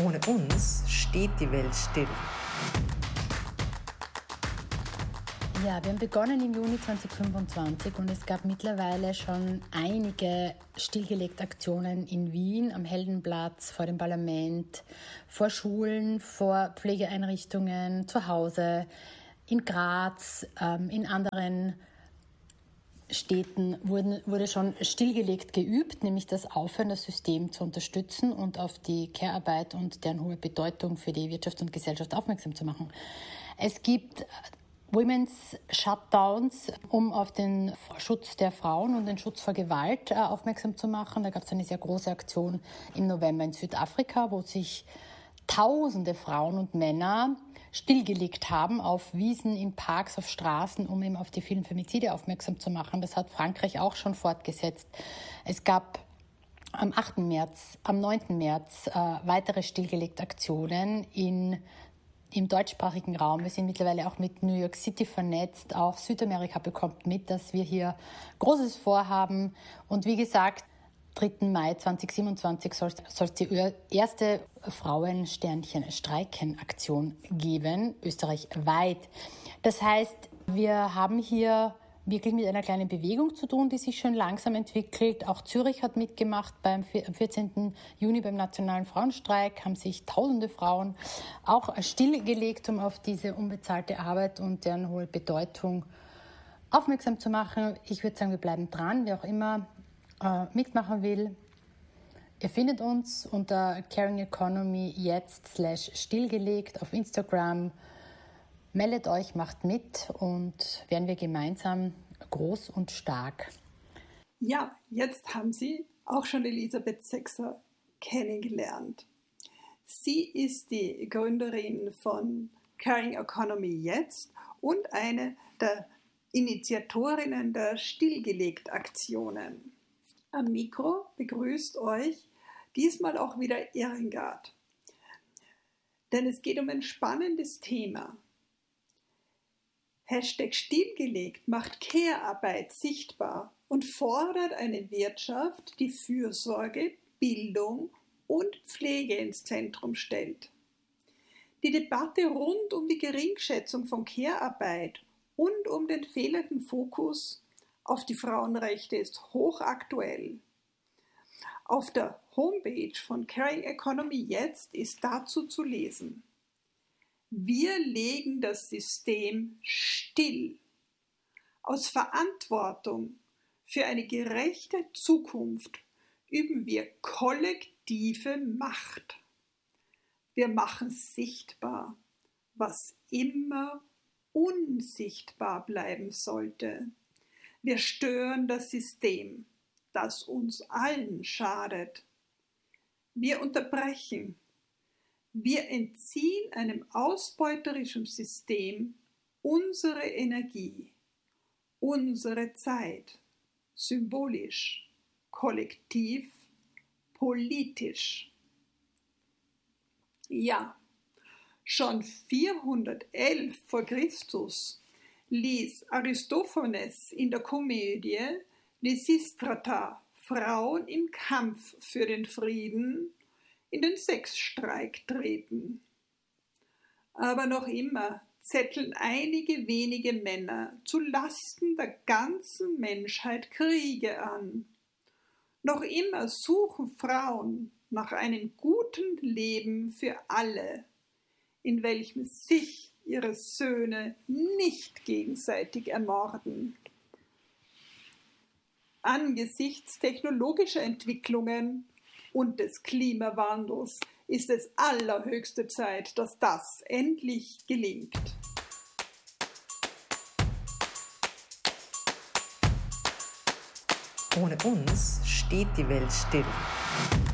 Ohne uns steht die Welt still. Ja, wir haben begonnen im Juni 2025 und es gab mittlerweile schon einige stillgelegte Aktionen in Wien, am Heldenplatz, vor dem Parlament, vor Schulen, vor Pflegeeinrichtungen, zu Hause, in Graz, in anderen Städten wurde schon stillgelegt geübt, nämlich das Aufhören, das System zu unterstützen und auf die Care-Arbeit und deren hohe Bedeutung für die Wirtschaft und Gesellschaft aufmerksam zu machen. Es gibt Women's Shutdowns, um auf den Schutz der Frauen und den Schutz vor Gewalt aufmerksam zu machen. Da gab es eine sehr große Aktion im November in Südafrika, wo sich Tausende Frauen und Männer stillgelegt haben auf Wiesen, in Parks, auf Straßen, um eben auf die vielen Femizide aufmerksam zu machen. Das hat Frankreich auch schon fortgesetzt. Es gab am 8. März, am 9. März weitere stillgelegte Aktionen im deutschsprachigen Raum. Wir sind mittlerweile auch mit New York City vernetzt. Auch Südamerika bekommt mit, dass wir hier Großes vorhaben. Und wie gesagt, 3. Mai 2027 soll es die erste Frauen-Sternchen-Streiken-Aktion geben, österreichweit. Das heißt, wir haben hier wirklich mit einer kleinen Bewegung zu tun, die sich schon langsam entwickelt. Auch Zürich hat mitgemacht. Am 14. Juni beim Nationalen Frauenstreik haben sich tausende Frauen auch stillgelegt, um auf diese unbezahlte Arbeit und deren hohe Bedeutung aufmerksam zu machen. Ich würde sagen, wir bleiben dran, wer auch immer mitmachen will. Ihr findet uns unter Caring Economy jetzt /stillgelegt auf Instagram. Meldet euch, macht mit und werden wir gemeinsam groß und stark. Ja, jetzt haben Sie auch schon Elisabeth Sexer kennengelernt. Sie ist die Gründerin von Caring Economy jetzt und eine der Initiatorinnen der Stillgelegt-Aktionen. Am Mikro begrüßt euch diesmal auch wieder Irmgard. Denn es geht um ein spannendes Thema. #stillgelegt macht Care-Arbeit sichtbar und fordert eine Wirtschaft, die Fürsorge, Bildung und Pflege ins Zentrum stellt. Die Debatte rund um die Geringschätzung von Care-Arbeit und um den fehlenden Fokus auf die Frauenrechte ist hochaktuell. Auf der Homepage von Caring Economy jetzt ist dazu zu lesen: Wir legen das System still. Aus Verantwortung für eine gerechte Zukunft üben wir kollektive Macht. Wir machen sichtbar, was immer unsichtbar bleiben sollte. Wir stören das System, das uns allen schadet. Wir unterbrechen. Wir entziehen einem ausbeuterischen System unsere Energie, unsere Zeit, symbolisch, kollektiv, politisch. Ja, schon 411 vor Christus ließ Aristophanes in der Komödie Lysistrata Frauen im Kampf für den Frieden in den Sexstreik treten. Aber noch immer zetteln einige wenige Männer zu Lasten der ganzen Menschheit Kriege an. Noch immer suchen Frauen nach einem guten Leben für alle, in welchem sich ihre Söhne nicht gegenseitig ermorden. Angesichts technologischer Entwicklungen und des Klimawandels ist es allerhöchste Zeit, dass das endlich gelingt. Ohne uns steht die Welt still.